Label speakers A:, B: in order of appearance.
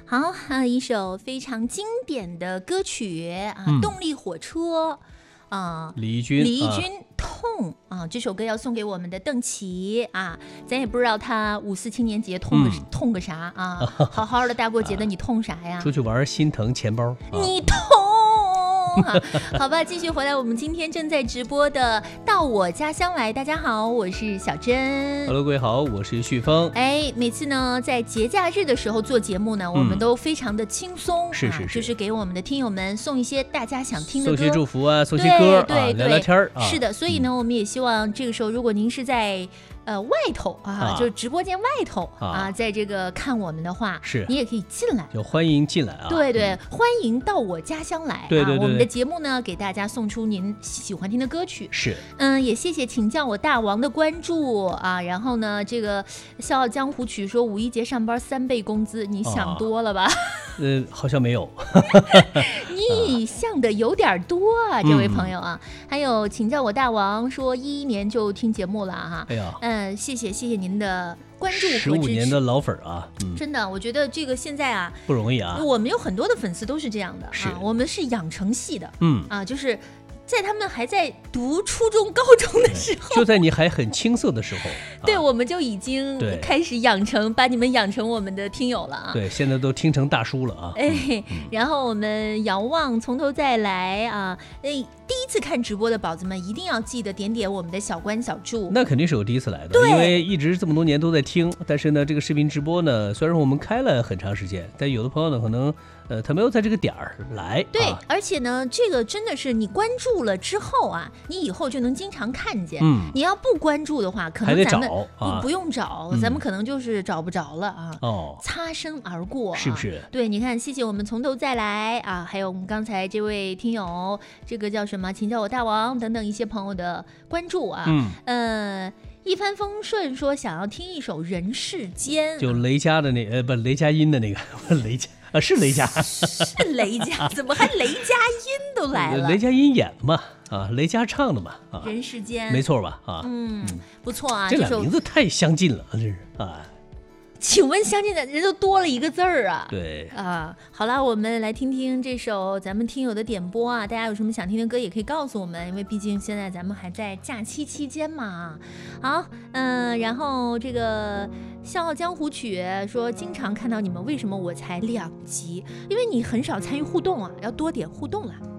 A: 好一首非常经典的歌曲动力火车
B: 李翊君
A: 痛这首歌要送给我们的邓琪咱也不知道他5·4青年节痛个啥好好的大过节的你痛啥呀？
B: 出去玩心疼钱包
A: 你痛好吧，继续回来我们今天正在直播的到我家乡来。大家好，我是小珍。
B: Hello， 各位好，我是旭峰。
A: 每次呢在节假日的时候做节目呢，我们都非常的轻松
B: 是
A: 就是给我们的听友们送一些大家想听的歌，
B: 送些祝福送些歌
A: 对
B: 聊聊天
A: 是的，所以呢我们也希望这个时候如果您是在外头就是直播间外头在这个看我们的话，
B: 是
A: 你也可以进来，
B: 就欢迎进来
A: 对欢迎到我家乡来
B: 对
A: 我们的节目呢给大家送出您喜欢听的歌曲，
B: 是
A: 也谢谢请叫我大王的关注然后呢这个笑傲江湖曲说5·1节上班3倍工资，你想多了吧？
B: 好像没有
A: 你想的有点多这位朋友还有请叫我大王说11年就听节目了
B: 哎呀
A: 谢谢您的关注和支持
B: ，15年的老粉
A: 真的，我觉得这个现在
B: 不容易
A: 我们有很多的粉丝都是这样的我们是养成系的就是在他们还在读初中高中的时候，
B: 就在你还很青涩的时候
A: 对我们就已经开始把你们养成我们的听友了
B: 对，现在都听成大叔了
A: 然后我们遥望从头再来第一次看直播的宝子们一定要记得点点我们的小关小注，
B: 那肯定是有第一次来的，因为一直这么多年都在听，但是呢这个视频直播呢虽然我们开了很长时间，但有的朋友呢可能他没有在这个点儿来
A: 对而且呢这个真的是你关注了之后你以后就能经常看见你要不关注的话可能咱们不用找咱们可能就是找不着了擦身而过
B: 是不是？对，
A: 你看谢谢我们从头再来还有我们刚才这位听友这个叫什么请叫我大王等等一些朋友的关注一帆风顺说想要听一首人世间，
B: 就雷佳的不雷佳音的那个雷佳是雷佳
A: 是雷佳怎么还雷佳音都来了？
B: 雷佳音演的嘛雷佳唱的嘛
A: 人世间
B: 没错吧
A: 不错
B: 这俩名字太相近了真是
A: 请问相近的人都多了一个字儿
B: 对
A: 好了，我们来听听这首咱们听友的点播大家有什么想听的歌也可以告诉我们，因为毕竟现在咱们还在假期期间嘛。好然后这个笑傲江湖曲说经常看到你们，为什么我才2级？因为你很少参与互动要多点互动了。